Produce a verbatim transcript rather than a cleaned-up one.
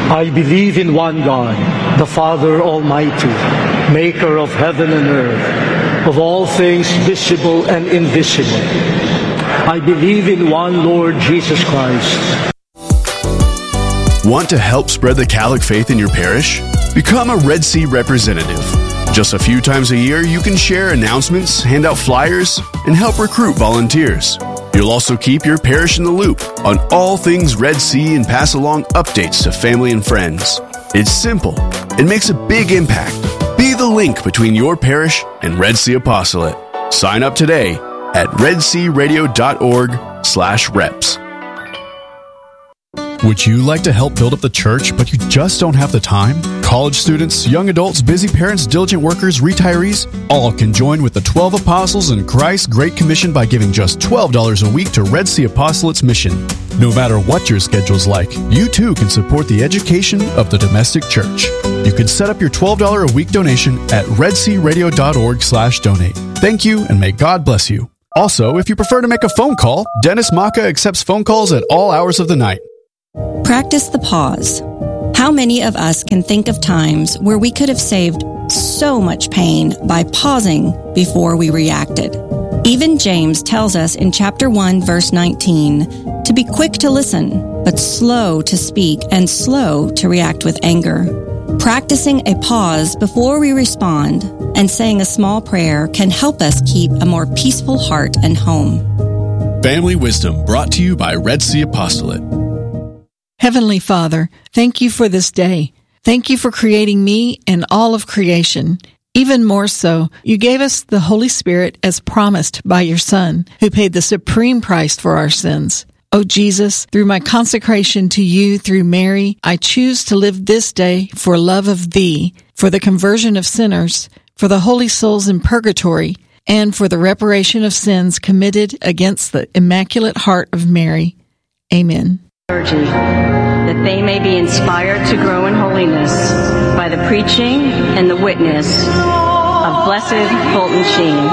I believe in one God, the Father Almighty, maker of heaven and earth, of all things visible and invisible. I believe in one Lord Jesus Christ. Want to help spread the Catholic faith in your parish? Become a Red Sea representative. Just a few times a year, you can share announcements, hand out flyers, and help recruit volunteers. You'll also keep your parish in the loop on all things Red Sea and pass along updates to family and friends. It's simple. It makes a big impact. Be the link between your parish and Red Sea Apostolate. Sign up today at redsearadio.org slash reps. Would you like to help build up the church, but you just don't have the time? College students, young adults, busy parents, diligent workers, retirees, all can join with the twelve Apostles and Christ's Great Commission by giving just twelve dollars a week to Red Sea Apostolate's mission. No matter what your schedule's like, you too can support the education of the domestic church. You can set up your twelve dollars a week donation at redsearadio.org slash donate. Thank you, and may God bless you. Also, if you prefer to make a phone call, Dennis Maka accepts phone calls at all hours of the night. Practice the pause. How many of us can think of times where we could have saved so much pain by pausing before we reacted? Even James tells us in chapter one, verse nineteen, to be quick to listen, but slow to speak and slow to react with anger. Practicing a pause before we respond and saying a small prayer can help us keep a more peaceful heart and home. Family Wisdom brought to you by Red Sea Apostolate. Heavenly Father, thank you for this day. Thank you for creating me and all of creation. Even more so, you gave us the Holy Spirit as promised by your Son, who paid the supreme price for our sins. Oh Jesus, through my consecration to you through Mary, I choose to live this day for love of thee, for the conversion of sinners, for the holy souls in purgatory, and for the reparation of sins committed against the Immaculate Heart of Mary. Amen. That they may be inspired to grow in holiness by the preaching and the witness of Blessed Fulton Sheen.